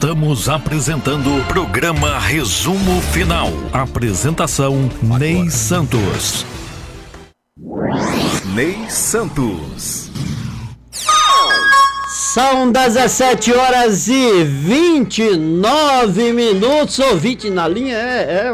Estamos apresentando o programa Resumo Final. Apresentação Ney Santos. Ney Santos. São 17 horas e 29 minutos. Ouvinte na linha é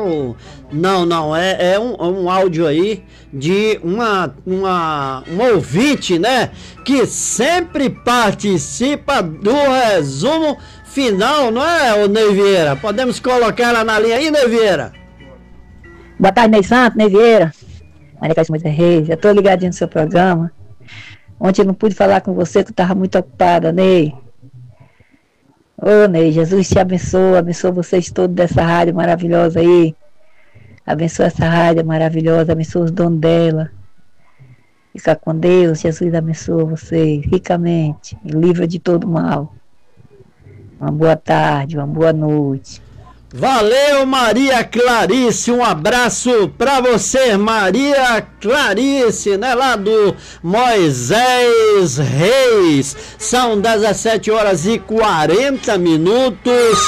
um áudio aí de uma ouvinte, né? Que sempre participa do resumo final, não é, Ney Vieira? Podemos colocar ela na linha aí, Ney Vieira? Boa tarde, Ney Santos, Ney Vieira. Maria Cássia Moisés Reis, já tô ligadinho no seu programa. Ontem eu não pude falar com você, tu estava muito ocupada, Ney. Ô, Ney, Jesus te abençoe vocês todos dessa rádio maravilhosa aí. Abençoa essa rádio maravilhosa, abençoa os donos dela. Fica com Deus, Jesus abençoa vocês ricamente e livra de todo mal. Uma boa tarde, uma boa noite. Valeu, Maria Clarice, um abraço pra você, Maria Clarice, né, lá do Moisés Reis. São 17 horas e 40 minutos.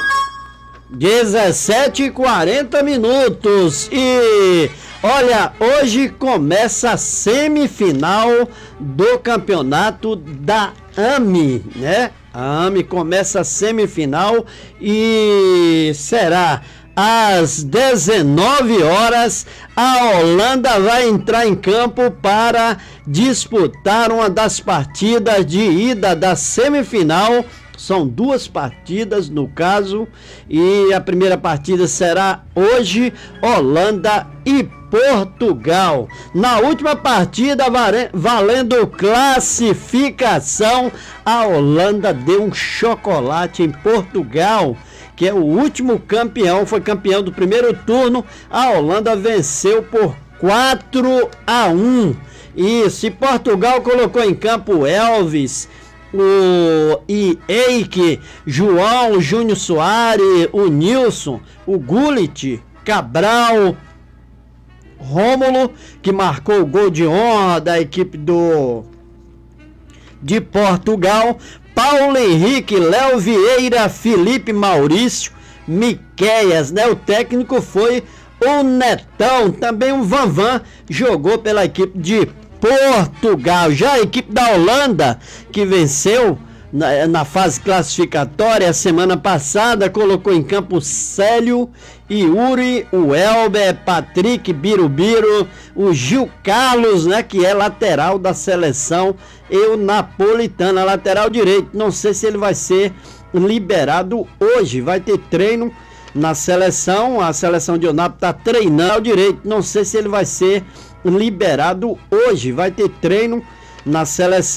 17 e 40 minutos. E olha, hoje começa a semifinal do campeonato da AME, né? A AME começa a semifinal e será às 19 horas. A Holanda vai entrar em campo para disputar uma das partidas de ida da semifinal. São duas partidas no caso, e a primeira partida será hoje, Holanda e Portugal. Na última partida, valendo classificação, a Holanda deu um chocolate em Portugal, que é o último campeão, foi campeão do primeiro turno. A Holanda venceu por 4-1. Isso, e Portugal colocou em campo Elvis, o Eike, João, Júnior Soares, o Nilson, o Gullit, Cabral, Rômulo, que marcou o gol de honra da equipe de Portugal, Paulo Henrique, Léo Vieira, Felipe Maurício, Miqueias, né? O técnico foi o Netão, também o Vanvan jogou pela equipe de Portugal. Já a equipe da Holanda, que venceu na fase classificatória a semana passada, colocou em campo Célio, Yuri, o Elber, Patrick, Birubiru, o Gil Carlos, né, que é lateral da seleção, e o Napolitano, lateral direito. Não sei se ele vai ser liberado hoje, vai ter treino na seleção, a seleção de Onápolis está treinando ao direito, não sei se ele vai ser liberado hoje, vai ter treino na seleção.